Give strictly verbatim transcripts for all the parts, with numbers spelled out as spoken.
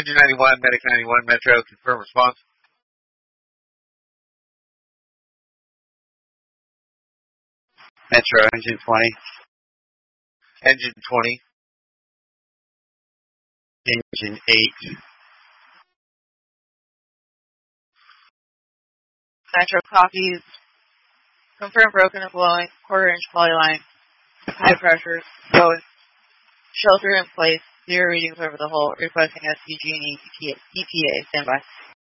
Engine ninety-one, Medic ninety-one, Metro, confirm response. Metro, Engine twenty. Engine twenty. Engine eight. Metro copies. Confirm broken and blowing, quarter inch polyline, high pressure, going, shelter in place, zero readings over the hull, requesting S P G and E P A, standby.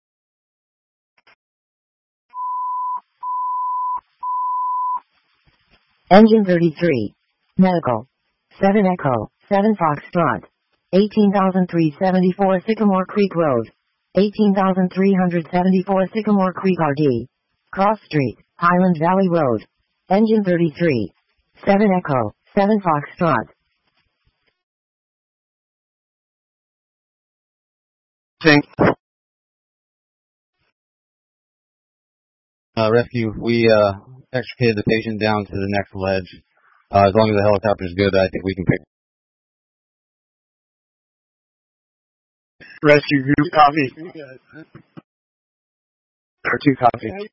Engine thirty-three. Medical. seven Echo, seven Foxtrot. eighteen thousand three hundred seventy-four Sycamore Creek Road. eighteen thousand three hundred seventy-four Sycamore Creek R D. Cross Street, Highland Valley Road. Engine thirty-three. seven Echo, seven Foxtrot. Sync. Uh, rescue, we, uh, extricated the patient down to the next ledge. Uh, as long as the helicopter's good, I think we can pick. Rescue group, copy. Or two copy.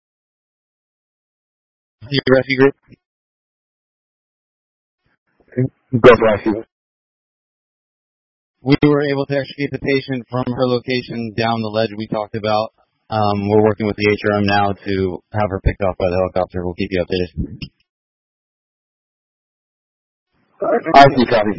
Rescue group. Go rescue. We were able to extricate the patient from her location down the ledge we talked about. Um, we're working with the H R M now to have her picked off by the helicopter. We'll keep you updated. I see, copy.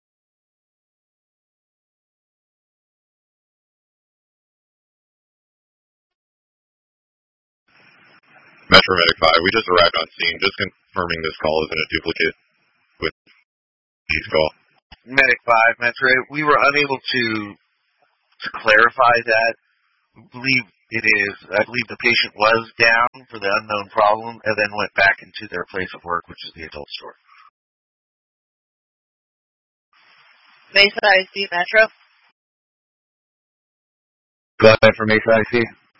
Metro Medic five, we just arrived on scene. Just confirming this call isn't a duplicate with G's call. Medic five, Metro, we were unable to to clarify that. We believe it is, I believe the patient was down for the unknown problem and then went back into their place of work, which is the adult store. Mesa I C, Metro. Go ahead for Mesa I C.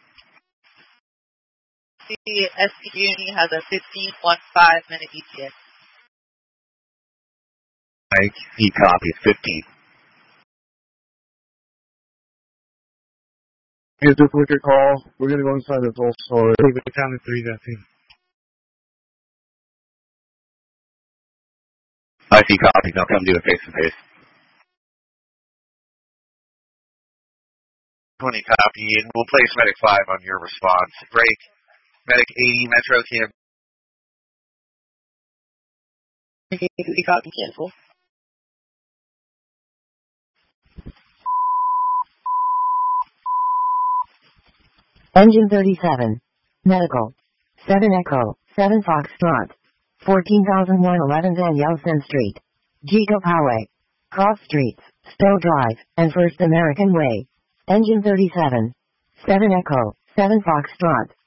The S P G and E has a fifteen point five minute E T A. I C copies fifteen. Here's a duplicate call. We're gonna go inside the adult store. Leave it down to three, that thing. I C copies. I'll come do it face to face. twenty copy, and we'll place Medic five on your response. Break. Medic eighty, Metro, can. We copy, cancel. Engine thirty-seven. Medical. seven Echo, seven Foxtrot. fourteen thousand one hundred eleven Van Yelson Street. Jacob Highway. Cross Streets, Stowe Drive, and First American Way. Engine thirty-seven. seven Echo, seven Foxtrot.